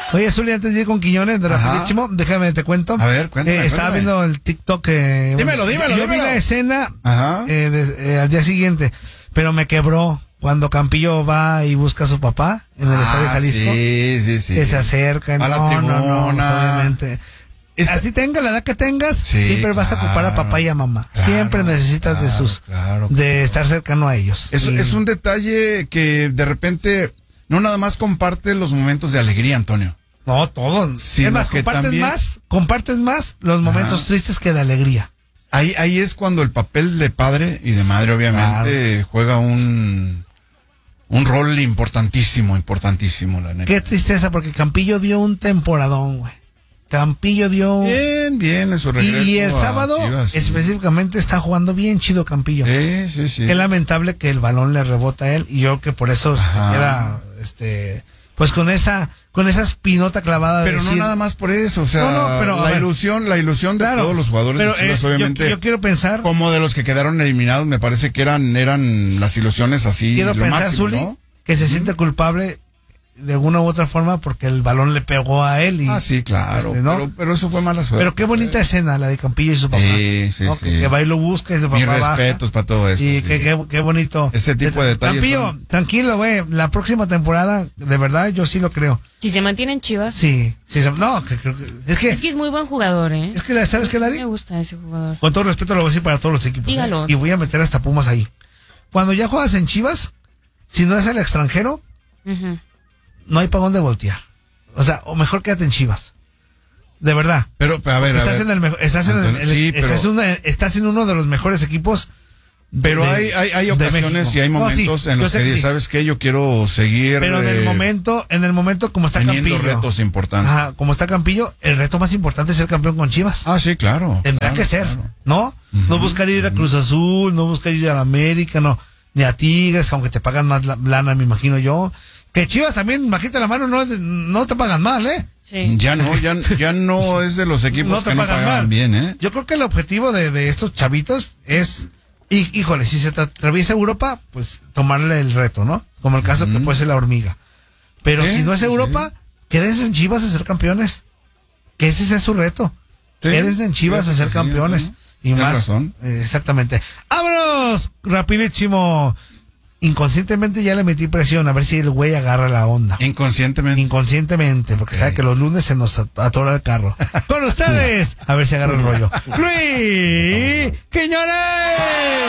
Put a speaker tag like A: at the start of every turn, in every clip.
A: Oye, Zuli, antes de ir con Quiñones, de rapidísimo, déjame, te cuento.
B: A ver, cuéntame.
A: Estaba viendo el TikTok.
B: Dímelo.
A: Yo vi la escena al día siguiente, pero me quebró cuando Campillo va y busca a su papá en el Estadio Jalisco.
B: Sí.
A: Que se acerca.
B: A la tribuna.
A: Obviamente. Así tenga la edad que tengas, siempre vas a ocupar a papá y a mamá. Siempre necesitas de estar cercano a ellos.
B: Es un detalle que de repente no nada más comparte los momentos de alegría, Antonio.
A: No, todo. Es más, compartes más los momentos tristes que de alegría.
B: Ahí es cuando el papel de padre y de madre obviamente juega un rol importantísimo, la neta.
A: Qué tristeza, porque Campillo dio un temporadón, güey. Campillo dio...
B: Bien, en su regreso.
A: Y el sábado, específicamente, está jugando bien chido Campillo.
B: Sí.
A: Qué lamentable que el balón le rebota a él, y yo que por eso era, pues con esa espinota clavada.
B: Pero no nada más por eso, o sea, pero la ilusión de todos los jugadores de Chivas, obviamente.
A: Yo quiero pensar...
B: Como de los que quedaron eliminados, me parece que eran las ilusiones así,
A: quiero
B: lo
A: pensar,
B: máximo,
A: Zuli,
B: ¿no?
A: Que se siente culpable de alguna u otra forma porque el balón le pegó a él. Y,
B: sí, claro,
A: ¿no?
B: pero eso fue mala suerte.
A: Pero qué bonita escena la de Campillo y su papá.
B: Sí.
A: Que va y lo busca y su papá
B: Mis respetos para todo eso.
A: Y qué bonito.
B: Ese tipo de detalles.
A: Campillo, tranquilo, güey, la próxima temporada, de verdad, yo sí lo creo.
C: Si se mantiene en Chivas.
A: Sí, no, es que
C: es muy buen jugador, ¿eh?
A: Es que, ¿sabes qué, Dari?
C: Me gusta ese jugador.
A: Con todo respeto lo voy a decir para todos los equipos.
C: Dígalo.
A: Y voy a meter hasta Pumas ahí. Cuando ya juegas en Chivas, si no es el extranjero, no hay para dónde voltear. O sea, o mejor quédate en Chivas. De verdad.
B: Pero, a ver,
A: estás en uno de los mejores equipos.
B: Pero hay ocasiones y hay momentos en los que ¿sabes qué? Yo quiero seguir.
A: Pero en el momento como está
B: teniendo
A: Campillo.
B: Retos importantes.
A: Como está Campillo, el reto más importante es ser campeón con Chivas.
B: Sí, claro.
A: Tendrá que ser, ¿no? No buscar ir a Cruz Azul, no buscar ir a la América, no. Ni a Tigres, aunque te pagan más lana, me imagino yo. Que Chivas también, bajita la mano, no te pagan mal, ¿eh?
C: Sí.
B: Ya no es de los equipos que no pagan bien, ¿eh?
A: Yo creo que el objetivo de estos chavitos es, híjole, si se atraviesa Europa, pues tomarle el reto, ¿no? Como el caso que puede ser la Hormiga. Pero si no es Europa, quédense en Chivas a ser campeones. Que ese sea su reto. Quédense en Chivas a ser campeones. Y más.
B: Razón.
A: Exactamente. ¡Vámonos! Rapidísimo. Inconscientemente ya le metí presión a ver si el güey agarra la onda. Inconscientemente, porque sabe que los lunes se nos atora el carro. Con ustedes, a ver si agarra el rollo. ¡Luis Quiñones!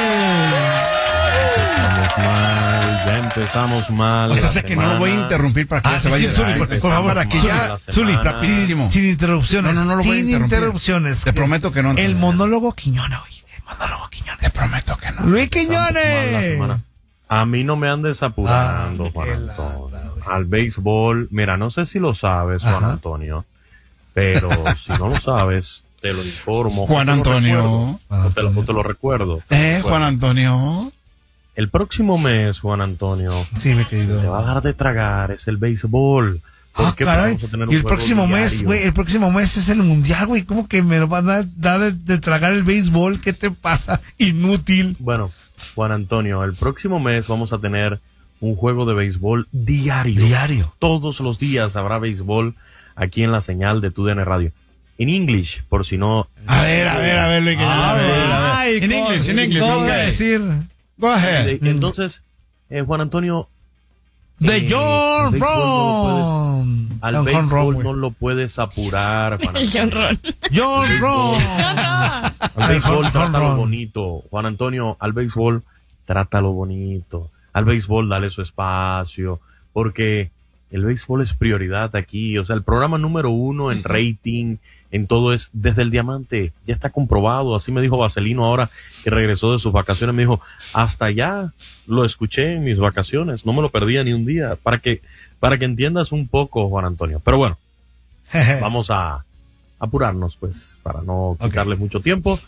D: Empezamos mal.
B: O sea, sé que no lo voy a interrumpir para que se vaya.
A: Por favor, para que ya.
B: Zuli, rapidísimo.
A: Sin interrupciones.
B: No lo voy a interrumpir.
A: Sin interrupciones.
B: Te prometo que no.
A: El monólogo Quiñones, oye.
B: Te prometo que no.
A: Luis Quiñones.
D: A mí no me andes apurando, Juan Antonio. Al béisbol, mira, no sé si lo sabes, Juan Antonio, pero si no lo sabes, te lo informo.
B: Juan Antonio.
D: Te lo recuerdo.
B: Juan Antonio.
D: El próximo mes, Juan Antonio,
A: sí, mi querido,
D: te va a dar de tragar, es el béisbol.
A: Caray. Y el próximo mes, güey, es el mundial, güey. ¿Cómo que me lo van a dar de tragar el béisbol? ¿Qué te pasa? Inútil.
D: Bueno, Juan Antonio, el próximo mes vamos a tener un juego de béisbol diario. Todos los días habrá béisbol aquí en la señal de TUDN Radio. En English, por si no.
B: A ver, Luis. En English.
A: ¿Cómo voy a decir?
B: Go ahead.
D: Entonces, Juan Antonio.
A: De John Ron.
D: Al béisbol no lo puedes apurar, Juan Antonio.
C: El John Ron.
A: John Ron.
D: Al béisbol trátalo bonito. Juan Antonio, al béisbol trátalo bonito. Al béisbol dale su espacio. Porque el béisbol es prioridad aquí. O sea, el programa número 1 en rating, en todo es Desde el Diamante. Ya está comprobado. Así me dijo Vaselino ahora que regresó de sus vacaciones. Me dijo, hasta allá lo escuché en mis vacaciones. No me lo perdía ni un día. Para que entiendas un poco, Juan Antonio. Pero bueno, vamos a apurarnos, pues, para no quitarle mucho tiempo.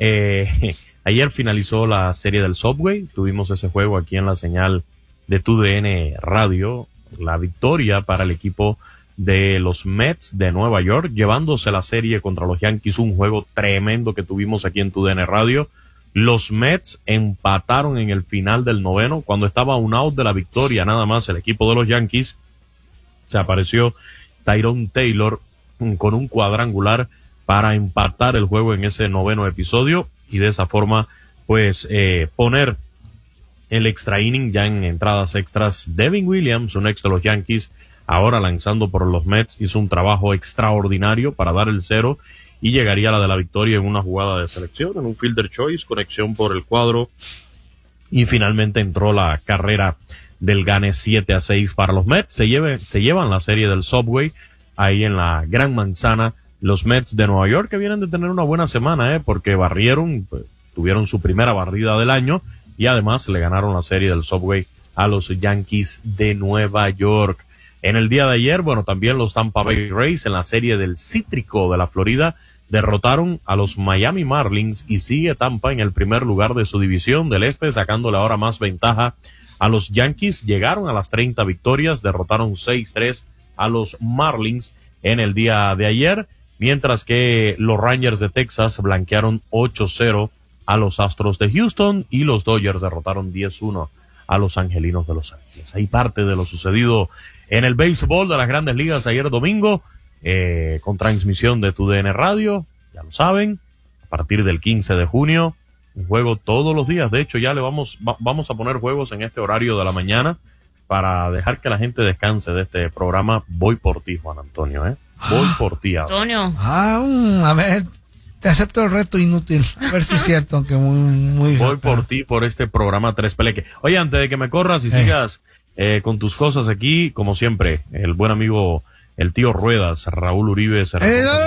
D: Ayer finalizó la serie del Subway. Tuvimos ese juego aquí en la señal de TUDN Radio. La victoria para el equipo de los Mets de Nueva York, llevándose la serie contra los Yankees, un juego tremendo que tuvimos aquí en TUDN Radio. Los Mets empataron en el final del noveno, cuando estaba un out de la victoria, nada más el equipo de los Yankees se apareció Tyrone Taylor con un cuadrangular para empatar el juego en ese 9º episodio y de esa forma pues poner el extra inning ya en entradas extras. Devin Williams, un ex de los Yankees, ahora lanzando por los Mets, hizo un trabajo extraordinario para dar el 0 y llegaría a la de la victoria en una jugada de selección, en un fielder choice, conexión por el cuadro, y finalmente entró la carrera del gane 7-6 para los Mets. Se llevan la serie del Subway ahí en la Gran Manzana, los Mets de Nueva York, que vienen de tener una buena semana, porque barrieron, pues, tuvieron su primera barrida del año y además le ganaron la serie del Subway a los Yankees de Nueva York. En el día de ayer, bueno, también los Tampa Bay Rays en la serie del Cítrico de la Florida derrotaron a los Miami Marlins y sigue Tampa en el primer lugar de su división del este, sacándole ahora más ventaja a los Yankees. Llegaron a las 30 victorias, derrotaron 6-3 a los Marlins en el día de ayer, mientras que los Rangers de Texas blanquearon 8-0 a los Astros de Houston y los Dodgers derrotaron 10-1 a los Angelinos de Los Ángeles. Ahí parte de lo sucedido en el béisbol de las Grandes Ligas ayer domingo, con transmisión de TUDN Radio, ya lo saben, a partir del 15 de junio, un juego todos los días. De hecho, ya le vamos a poner juegos en este horario de la mañana para dejar que la gente descanse de este programa. Voy por ti, Juan Antonio, Voy por ti ahora.
C: Antonio.
A: A ver, te acepto el reto inútil. A ver si es cierto, aunque muy
D: Voy por ti, por este programa Tres Peleque. Oye, antes de que me corras y sigas con tus cosas aquí, como siempre, el buen amigo, el tío Ruedas, Raúl Uribe, se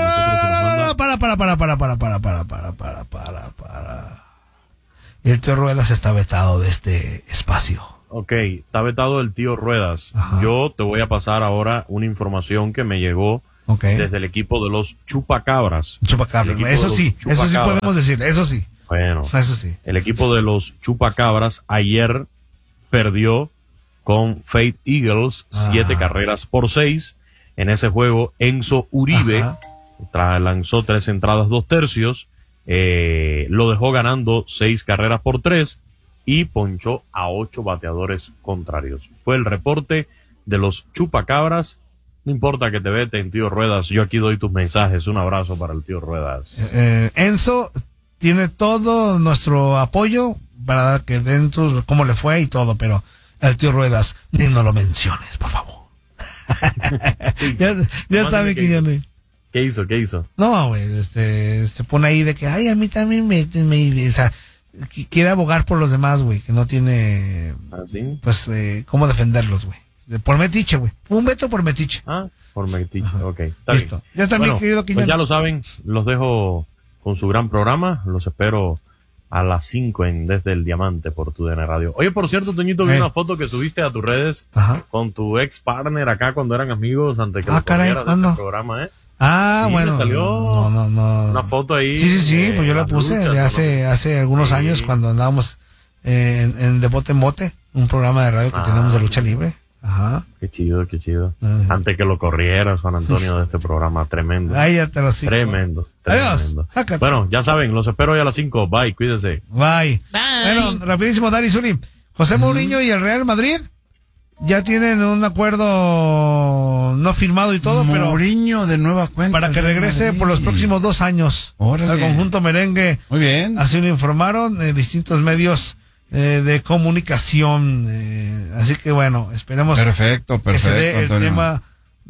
A: para. El tío Ruedas está vetado de este espacio.
D: Ok, está vetado el tío Ruedas.
A: Ajá.
D: Yo te voy a pasar ahora una información que me llegó desde el equipo de los Chupacabras.
A: Chupacabras, eso sí podemos decir, eso sí.
D: Bueno,
A: eso sí.
D: El equipo de los Chupacabras ayer perdió con Faith Eagles 7-6. En ese juego, Enzo Uribe lanzó 3 entradas, 2 tercios, lo dejó ganando 6-3 y ponchó a 8 bateadores contrarios. Fue el reporte de los Chupacabras. No importa que te veten, tío Ruedas, yo aquí doy tus mensajes. Un abrazo para el tío Ruedas.
A: Enzo tiene todo nuestro apoyo para que den cómo le fue y todo, pero el tío Ruedas, ni no lo menciones, por favor. ya está mi Quiñones.
D: ¿Qué hizo?
A: No, güey, se pone ahí de que, ay, a mí también me o sea, quiere abogar por los demás, güey, que no tiene, pues, cómo defenderlos, güey. Por metiche, güey. Un veto por metiche.
D: Por metiche, ok. Está
A: listo.
D: Bien.
A: Ya está, mi querido Quiñones.
D: Pues ya lo saben, los dejo con su gran programa. Los espero a las 5 desde el Diamante por TUDN Radio. Oye, por cierto, Toñito, vi una foto que subiste a tus redes con tu ex partner acá cuando eran amigos antes que
A: caray,
D: este programa,
A: sí, bueno.
D: Salió
A: no.
D: Una foto ahí.
A: Sí, pues yo la puse de hace algunos años cuando andábamos en De Bote en Bote, un programa de radio que tenemos de lucha libre. Ajá.
D: Qué chido. Antes que lo corrieras, Juan Antonio, de este programa, tremendo.
A: Ahí ya te lo sigo.
D: Tremendo.
A: Adiós.
D: Bueno, ya saben, los espero hoy a las 5. Bye, cuídense.
A: Bye. Bueno, rapidísimo, Dari Zuli. José Mourinho y el Real Madrid ya tienen un acuerdo no firmado y todo, pero
B: Mourinho de nueva cuenta
A: para que regrese por los próximos 2 años.
B: Órale.
A: Al conjunto merengue.
B: Muy bien.
A: Así lo informaron distintos medios de comunicación, así que bueno, esperemos
B: perfecto,
A: que se dé el tema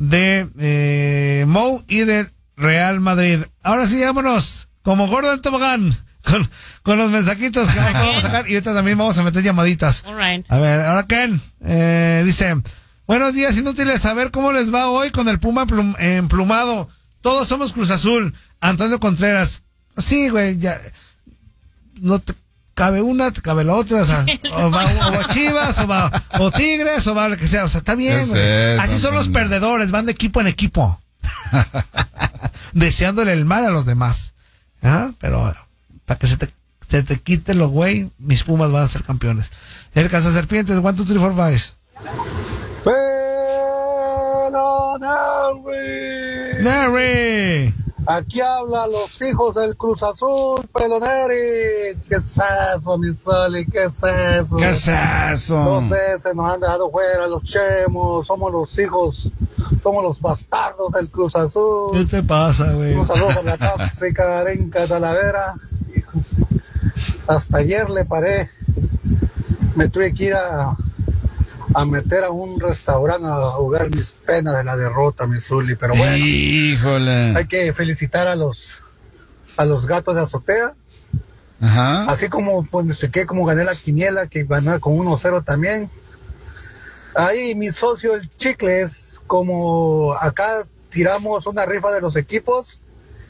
A: de Mou y del Real Madrid. Ahora sí, vámonos como gordo en tobogán con los mensajitos que vamos a sacar y ahorita también vamos a meter llamaditas.
C: Right.
A: A ver, ahora Ken dice: buenos días, inútiles, a ver cómo les va hoy con el Puma emplumado. Todos somos Cruz Azul. Antonio Contreras. Sí, güey, ya no te cabe una, te cabe la otra, o sea, o va Chivas, o Tigres, o va lo que sea, o sea, está bien, güey. Así son los perdedores, van de equipo en equipo. Deseándole el mal a los demás. Pero para que se te quite lo güey, mis Pumas van a ser campeones. El Cazaserpientes, 1, 2, 3, 4, 5.
E: Pero Narri. Aquí habla los hijos del Cruz Azul, Peloneri. ¿Qué es eso, mi Soli? ¿Qué es eso?
B: ¿Qué es eso?
E: 2 veces nos han dejado fuera los Chemos. Somos los hijos, somos los bastardos del Cruz Azul.
A: ¿Qué te pasa, güey?
E: Un saludo por la tóxica Arenca Talavera. Hasta ayer le paré. Me tuve que ir a meter a un restaurante a jugar mis penas de la derrota, mi Zuli. Pero bueno,
B: híjole,
E: hay que felicitar a los gatos de azotea.
B: Ajá.
E: Así como pues, como gané la quiniela, que gané con 1-0 también. Ahí mi socio el Chicles, como acá tiramos una rifa de los equipos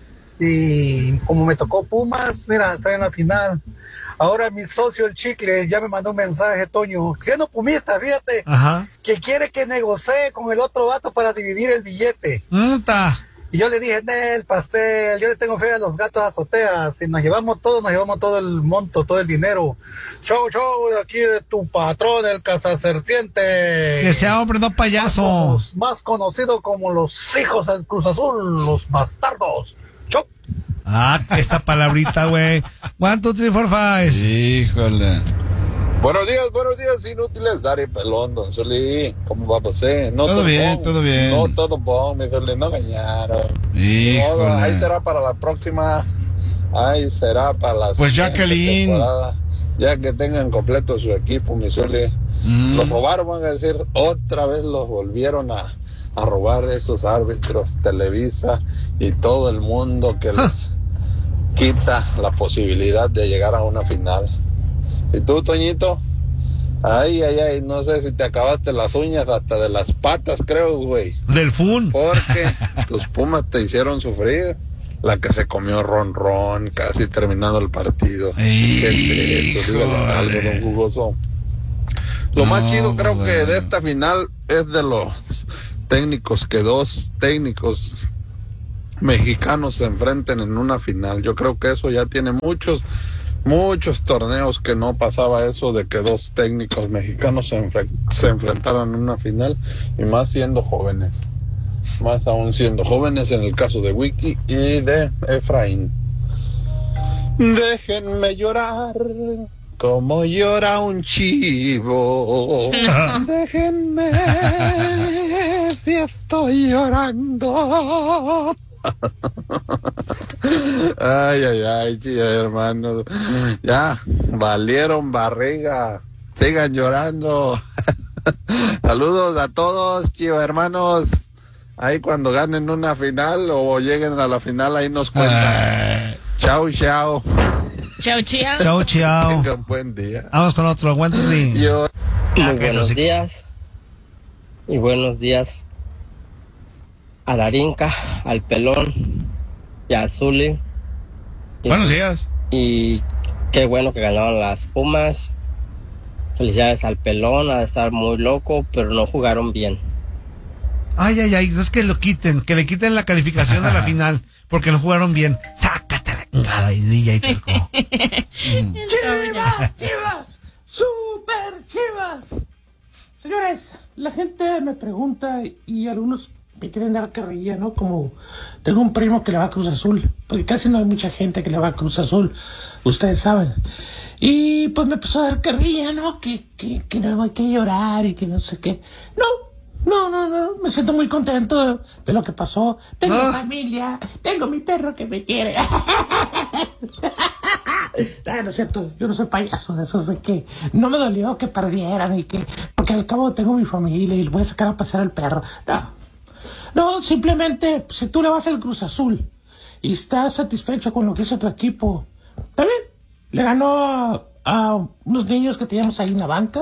E: y como me tocó Pumas, mira, estoy en la final. Ahora mi socio el Chicle ya me mandó un mensaje, Toño, siendo pumista, fíjate,
A: Ajá.
E: que quiere que negocie con el otro vato para dividir el billete. Y yo le dije, el pastel, yo le tengo fe a los gatos azoteas, si nos llevamos todo el monto, todo el dinero. Show de aquí de tu patrón, el cazaserpiente.
A: Que sea hombre, no payaso.
E: Más conocido como los hijos del Cruz Azul, los bastardos. Show.
A: Esta palabrita, güey. 1, 2, 3, 4, 5.
B: Híjole.
F: Buenos días, inútiles, Dari Pelón, don Zuli. ¿Cómo va José? No
B: todo bien, todo bien.
F: No todo bon, mi Zuli, no engañaron.
B: Híjole.
F: No, ahí será para la próxima. Ahí será para la
B: pues Jacqueline,
F: temporada. Ya que tengan completo su equipo, mi Zuli. Los robaron, van a decir, otra vez los volvieron a robar esos árbitros, Televisa y todo el mundo que les quita la posibilidad de llegar a una final. ¿Y tú, Toñito? Ay, no sé si te acabaste las uñas hasta de las patas, creo, güey.
A: Del fun.
F: Porque tus Pumas te hicieron sufrir. La que se comió Ron, casi terminando el partido. ¿Qué es eso? Dígale algo, don Jugoso. Lo más chido creo que de esta final es de los técnicos, que 2 técnicos mexicanos se enfrenten en una final. Yo creo que eso ya tiene muchos torneos que no pasaba eso de que 2 técnicos mexicanos se enfrentaran en una final, y más siendo jóvenes, más aún siendo jóvenes en el caso de Wiki y de Efraín. Déjenme llorar como llora un chivo. Déjenme, si estoy llorando. Ay, chicos, hermanos. Ya, valieron barriga. Sigan llorando. Saludos a todos, chicos, hermanos. Ahí cuando ganen una final o lleguen a la final, ahí nos cuentan. Chao.
C: Chao.
F: Tengan buen día.
A: Vamos con otro.
G: Muy buenos días. Y buenos días a Darinka, al Pelón y a Zuli.
B: Buenos días.
G: Y qué bueno que ganaron las Pumas. Felicidades al Pelón, ha de estar muy loco, pero no jugaron bien.
A: Ay, es que le quiten la calificación a la final, porque no jugaron bien. Sácate la chingada, y terco.
H: Chivas, super Chivas. Señores, la gente me pregunta y algunos me quieren dar carrilla, ¿no? Como tengo un primo que le va a Cruz Azul, porque casi no hay mucha gente que le va a Cruz Azul, ustedes saben. Y pues me empezó a dar carrilla, ¿no? Que no hay que llorar y que no sé qué. No, me siento muy contento de lo que pasó. Tengo familia, tengo mi perro que me quiere. No es cierto, yo no soy payaso de esos de que no me dolió que perdieran y que, porque al cabo tengo mi familia y le voy a sacar a pasear al perro. No, simplemente si tú le vas al Cruz Azul y estás satisfecho con lo que hizo tu equipo, está bien. Le ganó a unos niños que teníamos ahí en la banca.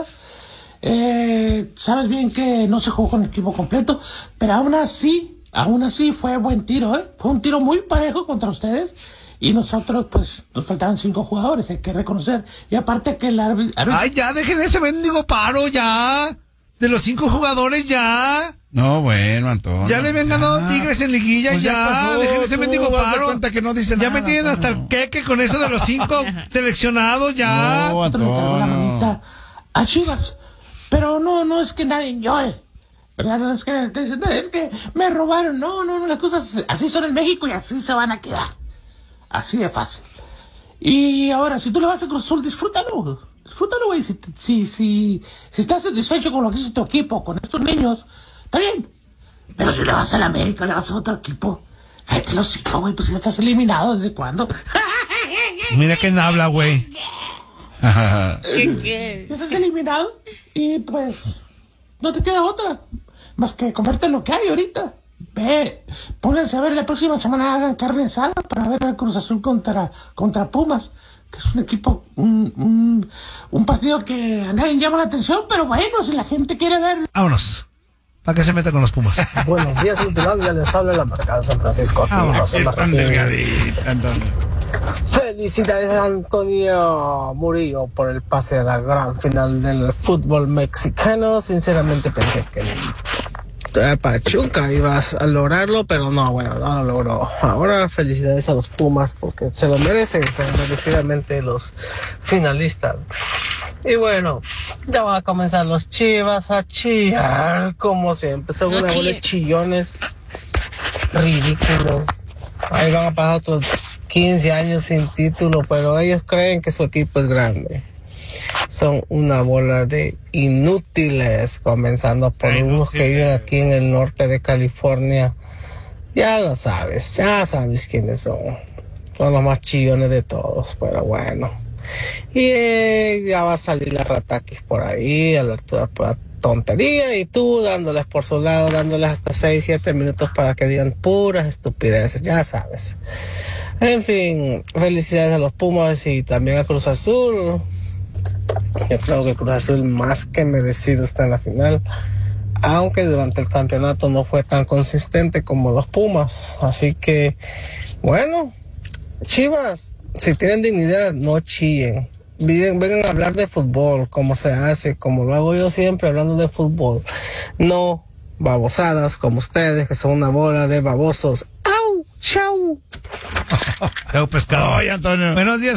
H: Sabes bien que no se jugó con el equipo completo, pero aún así fue buen tiro, fue un tiro muy parejo contra ustedes, y nosotros pues nos faltaban 5 jugadores, hay que reconocer, y aparte que el árbitro...
A: Ay, ya, dejen ese mendigo paro, ya, de los 5 jugadores, ya.
B: No, bueno, Antonio.
A: Ya le habían ganado Tigres en liguilla,
B: pues
A: ya
B: pasó,
A: dejen ese mendigo paro.
B: Cuenta que no dice
A: ya
B: nada,
A: me tienen hasta el queque con eso de los 5 seleccionados, ya.
B: No, Antonio.
H: a Chivas. Pero no es que nadie llore. ¿verdad? No, es que me robaron. No, las cosas así son en México y así se van a quedar. Así de fácil. Y ahora, si tú le vas a Cruz Azul, disfrútalo, güey. Si estás satisfecho con lo que hizo tu equipo, con estos niños, está bien. Pero si le vas a la América, le vas a otro equipo, te lo sigo, güey, pues ya estás eliminado. ¿Desde cuándo?
A: Mira quién habla, güey.
C: ¿Qué?
H: Estás eliminado y pues no te queda otra más que comerte lo que hay ahorita. Ve, pónganse a ver la próxima semana, hagan carne asada para ver al Cruz Azul contra Pumas, que es un equipo, un partido que a nadie llama la atención, pero bueno, si la gente quiere ver.
A: Vámonos. ¿Para qué se meta con los Pumas?
I: Buenos días, Ultilandia, les habla la marcada San Francisco. Felicidades a Antonio Murillo por el pase a la gran final del fútbol mexicano. Sinceramente pensé que Pachuca ibas a lograrlo, pero no lo logró. Ahora felicidades a los Pumas porque se lo merecen, son merecidamente los finalistas. Y bueno, ya van a comenzar los Chivas a chillar, como siempre, son una bola de chillones ridículos. Ahí van a pasar otros 15 años sin título, pero ellos creen que su equipo es grande. Son una bola de inútiles, comenzando por unos que viven aquí en el norte de California. Ya lo sabes, quiénes son. Son los más chillones de todos, pero bueno. Y ya va a salir la Ratakis por ahí, a la altura por la tontería, y tú dándoles por su lado, dándoles hasta 6-7 minutos para que digan puras estupideces, ya sabes. En fin, felicidades a los Pumas y también a Cruz Azul. Yo creo que Cruz Azul más que merecido está en la final, aunque durante el campeonato no fue tan consistente como los Pumas. Así que, bueno, Chivas, si tienen dignidad, no chillen. Vengan a hablar de fútbol, como se hace, como lo hago yo siempre, hablando de fútbol. No babosadas como ustedes, que son una bola de babosos. ¡Au! ¡Chau!
A: Chau, pescado.
B: Ay, Antonio.
A: Buenos días.